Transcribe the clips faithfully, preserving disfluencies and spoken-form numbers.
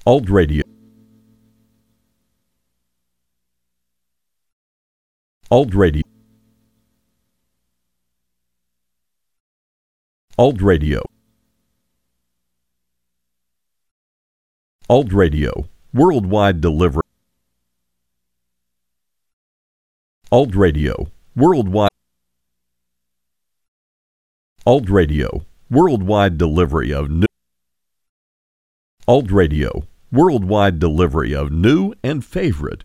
Alt Radio. Alt Radio. Alt Radio. Alt Radio. Worldwide delivery. Alt Radio. Worldwide. Alt Radio. Worldwide delivery of new. Alt Radio. Worldwide delivery of new and favorite.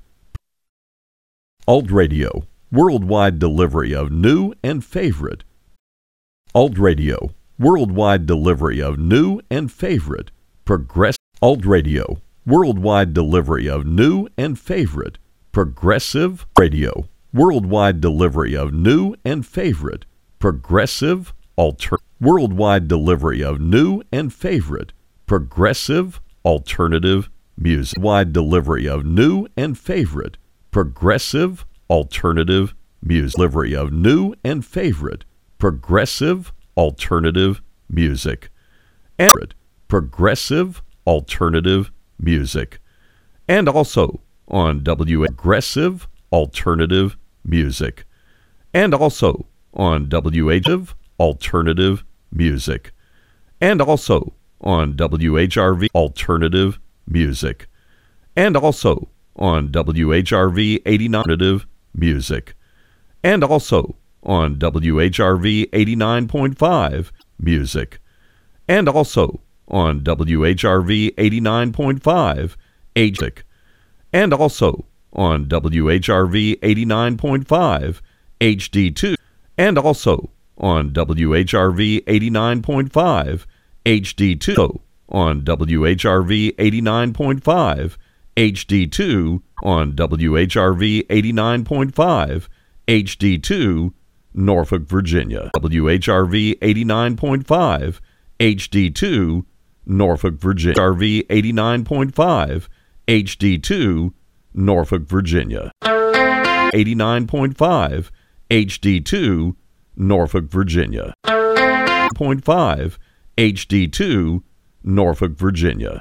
Alt Radio. Worldwide delivery of new and favorite. Alt Radio. Worldwide delivery of new and favorite. Progress. Alt Radio. Worldwide delivery of new and favorite. Progressive Radio. Worldwide delivery of new and favorite. Progressive. Alter. Worldwide delivery of new and favorite. Progressive. Alternative music. Wide delivery of new and favorite. Progressive. Alternative music. Delivery of new and favorite. Progressive. Alternative music. And progressive. Alternative music. And also on W. Progressive. Alternative music. And also on W H of Alternative music. And also on W H R V Alternative music. And also on W H R V eighty-nine Alternative music. And also on W H R V eighty-nine point five music. And also on W H R V eighty-nine point five music. And also on W H R V eighty-nine point five H D two. And also on W H R V eighty-nine point five H D two. On W H R V eighty-nine point five H D two. On W H R V eighty-nine point five H D two, Norfolk, Virginia. W H R V eighty-nine point five H D two, Norfolk, Virginia. R V eighty-nine point five H D two, Norfolk, Virginia. eighty-nine point five H D two, Norfolk, Virginia. point five H D two, Norfolk, Virginia.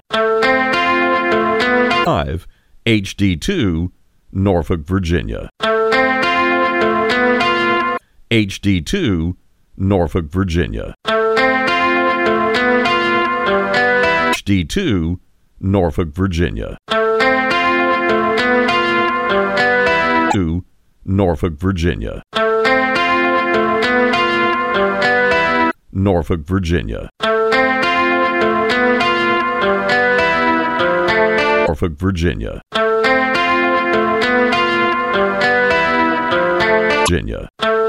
five H D two, Norfolk, Virginia. H D two, Norfolk, Virginia. H D two, Norfolk, Virginia. two, Norfolk, Virginia. Norfolk, Virginia. Norfolk, Virginia. Virginia.